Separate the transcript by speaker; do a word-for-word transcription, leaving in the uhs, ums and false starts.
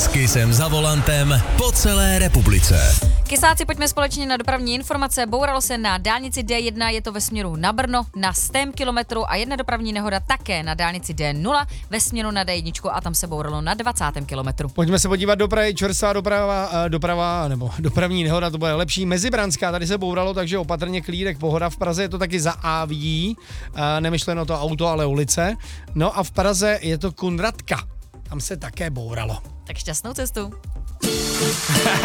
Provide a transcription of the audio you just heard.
Speaker 1: S Kissem za volantem po celé republice.
Speaker 2: Kysáci, pojďme společně na dopravní informace. Bouralo se na dálnici D jedna, je to ve směru na Brno na sto kilometrů a jedna dopravní nehoda také na dálnici D nula ve směru na D jedna a tam se bouralo na dvacátém kilometru.
Speaker 3: Pojďme se podívat do Prahy, čerstvá doprava, doprava nebo dopravní nehoda, to bude lepší. Mezibranská, tady se bouralo, takže opatrně klídek, pohoda. V Praze je to taky za Áví, nemyšleno to auto, ale ulice. No a v Praze je to Kunratka, tam se také bouralo.
Speaker 2: Tak šťastnou cestu.